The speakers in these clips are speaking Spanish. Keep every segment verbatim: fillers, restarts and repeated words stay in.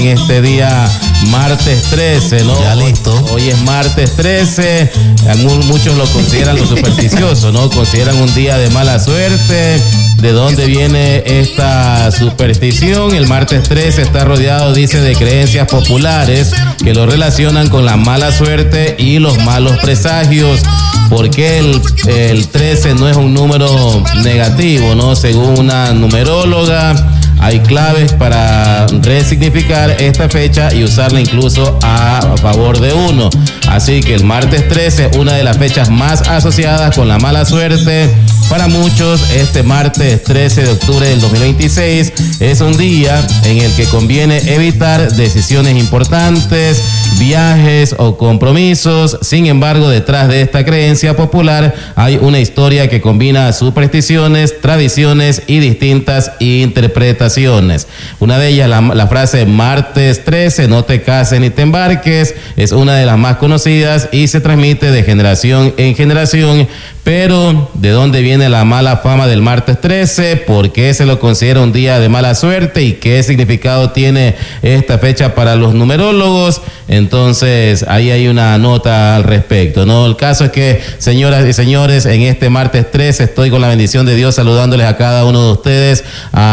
En este día martes trece, ¿no? Ya listo. Hoy, hoy es martes trece, muchos lo consideran lo supersticioso, ¿no? Consideran un día de mala suerte. ¿De dónde viene esta superstición? El martes trece está rodeado, dice, de creencias populares que lo relacionan con la mala suerte y los malos presagios. ¿Por qué el, el trece no es un número negativo, no? Según una numeróloga, hay claves para resignificar esta fecha y usarla incluso a favor de uno. Así que el martes trece, una de las fechas más asociadas con la mala suerte. Para muchos, este martes trece de octubre del dos mil veintiséis es un día en el que conviene evitar decisiones importantes, viajes o compromisos. Sin embargo, detrás de esta creencia popular hay una historia que combina supersticiones, tradiciones y distintas interpretaciones. Una de ellas, la, la frase martes trece, no te cases ni te embarques, es una de las más conocidas y se transmite de generación en generación. Pero, ¿de dónde viene la mala fama del martes trece? ¿Por qué se lo considera un día de mala suerte? ¿Y qué significado tiene esta fecha para los numerólogos? Entonces, ahí hay una nota al respecto, ¿no? El caso es que, señoras y señores, en este martes trece estoy con la bendición de Dios saludándoles a cada uno de ustedes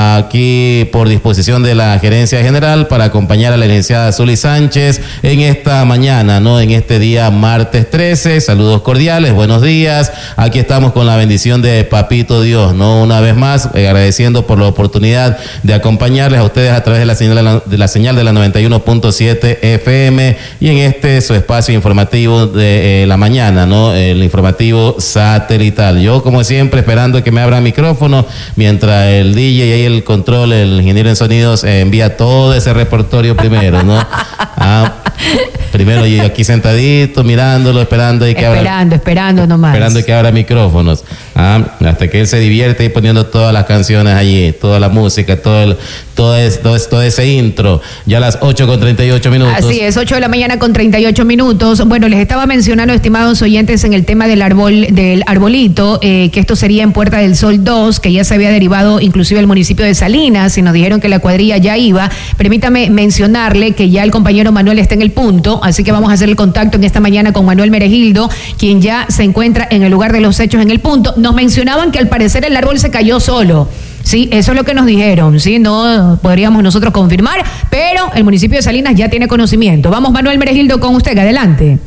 aquí por disposición de la Gerencia General para acompañar a la licenciada Zuli Sánchez en esta mañana, ¿no? En este día martes trece, saludos cordiales, buenos días. Aquí estamos con la bendición de Papito Dios, ¿no? Una vez más, eh, agradeciendo por la oportunidad de acompañarles a ustedes a través de la señal de la, de la, señal de la noventa y uno punto siete F M y en este su espacio informativo de eh, la mañana, ¿no? El informativo satelital. Yo, como siempre, esperando que me abra micrófono, mientras el D J y ahí el control, el ingeniero en sonidos, eh, envía todo ese repertorio primero, ¿no? Ah, primero yo aquí sentadito, mirándolo, esperando y que abra. Esperando, esperando nomás. Esperando que abra micrófonos, ah, hasta que él se divierte y poniendo todas las canciones allí, toda la música, todo el, todo, es, todo, es, todo ese intro. Ya a las ocho con treinta y ocho minutos. Así es, ocho de la mañana con treinta y ocho minutos. Bueno, les estaba mencionando, estimados oyentes, en el tema del árbol, del arbolito, eh, que esto sería en Puerta del Sol dos, que ya se había derivado inclusive el municipio de Salinas, y nos dijeron que la cuadrilla ya iba. Permítame mencionarle que ya el compañero Manuel está en el punto, así que vamos a hacer el contacto en esta mañana con Manuel Meregildo, quien ya se encuentra en el lugar de los hechos en el punto. Nos mencionaban que al parecer el árbol se cayó solo. Sí, eso es lo que nos dijeron, sí, no podríamos nosotros confirmar, pero el municipio de Salinas ya tiene conocimiento. Vamos, Manuel Meregildo, con usted, adelante.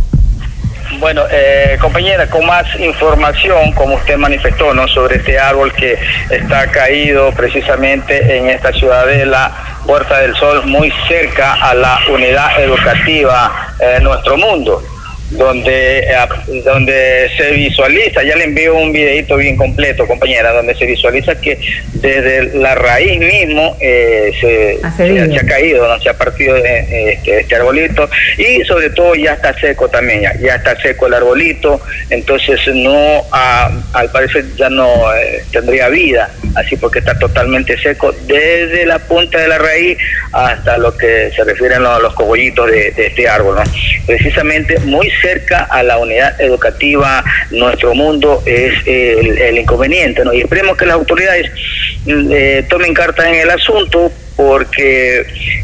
Bueno, eh, compañera, con más información, como usted manifestó, ¿no?, sobre este árbol que está caído precisamente en esta ciudadela Puerta del Sol, muy cerca a la unidad educativa eh, Nuestro Mundo, donde eh, donde se visualiza, ya le envío un videito bien completo, compañera, donde se visualiza que desde la raíz mismo eh, se, se, se ha caído, no se ha partido de, este, este arbolito, y sobre todo ya está seco también, ya, ya está seco el arbolito, entonces no, a, al parecer ya no eh, tendría vida, así porque está totalmente seco desde la punta de la raíz hasta lo que se refieren a los, los cogollitos de, de este árbol, ¿no? Precisamente muy cerca a la unidad educativa Nuestro Mundo es el, el inconveniente, ¿no? Y esperemos que las autoridades eh, tomen cartas en el asunto, porque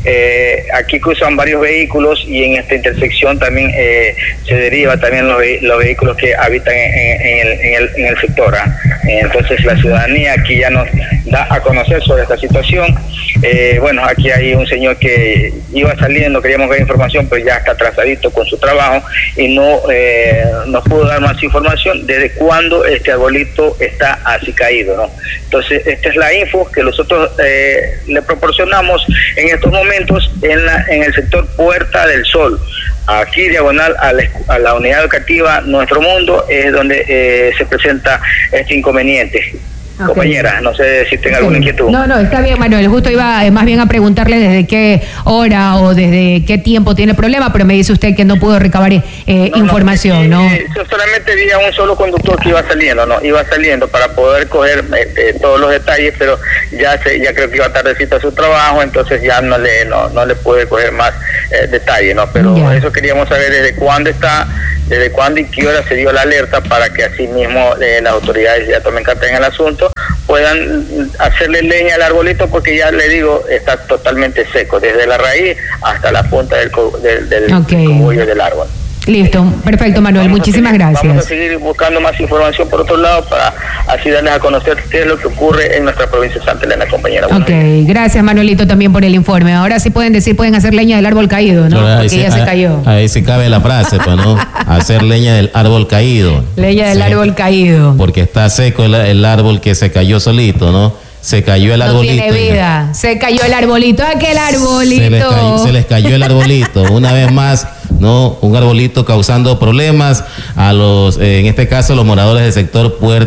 eh, aquí cruzan varios vehículos y en esta intersección también eh, se deriva también los, los vehículos que habitan en, en, el, en, el, en el sector, ¿eh? Entonces la ciudadanía aquí ya nos da a conocer sobre esta situación. Eh, bueno, aquí hay un señor que iba saliendo, queríamos ver información, pero ya está atrasadito con su trabajo y no eh, nos pudo dar más información desde cuándo este arbolito está así caído, ¿no? Entonces esta es la info que nosotros eh, le proporcionamos en estos momentos en, la, en el sector Puerta del Sol. Aquí diagonal a la, a la unidad educativa Nuestro Mundo es donde eh, se presenta este inconveniente. Okay. Compañera, no sé si tenga sí. alguna inquietud. No, no, está bien, Manuel. Justo iba eh, más bien a preguntarle desde qué hora o desde qué tiempo tiene el problema, pero me dice usted que no pudo recabar eh, no, información, ¿no? Eh, yo solamente vi a un solo conductor que iba saliendo, ¿no? Iba saliendo para poder coger eh, todos los detalles, pero ya se, ya creo que iba tardecito a su trabajo, entonces ya no le no, no le pude coger más eh, detalles, ¿no? Pero ya. Eso queríamos saber desde cuándo está, desde cuándo y qué hora se dio la alerta para que así mismo eh, las autoridades ya tomen carta en el asunto, puedan hacerle leña al arbolito, porque ya le digo, está totalmente seco, desde la raíz hasta la punta del, co del, del okay. cogollo del árbol. Listo, perfecto, Manuel, vamos muchísimas seguir, gracias. Vamos a seguir buscando más información por otro lado para así darles a conocer qué es lo que ocurre en nuestra provincia de Santa Elena, compañera. Ok, gracias Manuelito también por el informe. Ahora sí pueden decir, pueden hacer leña del árbol caído, ¿no? Ahora, Porque sí, ya se ahí, cayó. Ahí sí cabe la frase, pues, ¿no? Hacer leña del árbol caído. Leña del sí, árbol caído. Porque está seco el, el árbol que se cayó solito, ¿no? Se cayó el arbolito. No tiene vida. Se cayó el arbolito. Aquel arbolito. Se les cayó, se les cayó el arbolito. Una vez más, ¿no? Un arbolito causando problemas a los, eh, en este caso, los moradores del sector Puerto